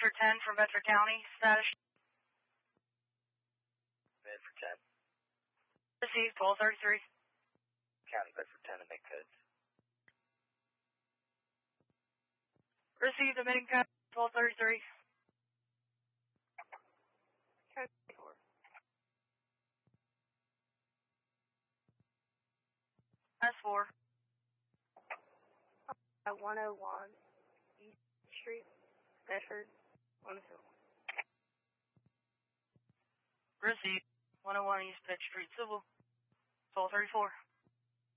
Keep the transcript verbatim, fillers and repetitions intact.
Bedford ten from Bedford County. Status. Bedford ten. Received, twelve thirty-three. County Bedford ten, emit codes. Received, emitting code, twelve thirty-three. Code four. S four. Uh, one oh one East Street, Bedford, one oh one. Received, one oh one East Pitt Street, Civil, twelve thirty-four.